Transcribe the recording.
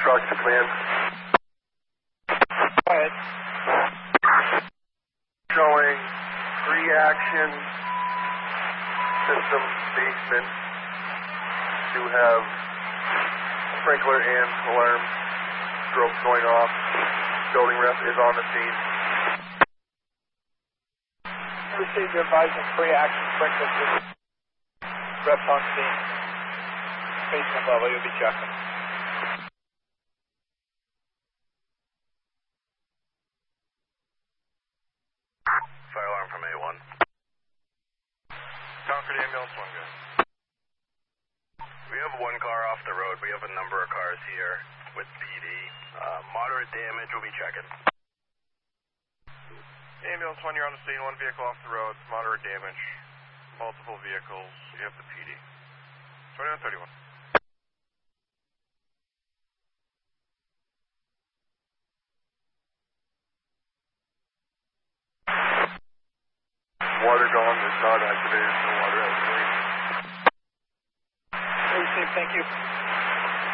Truck to command. Go ahead. Showing pre-action system basement. Do have sprinkler and alarm strobes going off. Building rep is on the scene. Received your advisement, pre-action sprinkler system. Reps on scene. Basement level, you'll be checking. Fire alarm from A1. Concord ambulance, one good. We have one car off the road. We have a number of cars here with PD. Moderate damage, we'll be checking. Ambulance 1, you're on the scene. One vehicle off the road. Moderate damage. Multiple vehicles. You have the PD. 2131. Water gone. It's not activated. No water activated. Received, thank you.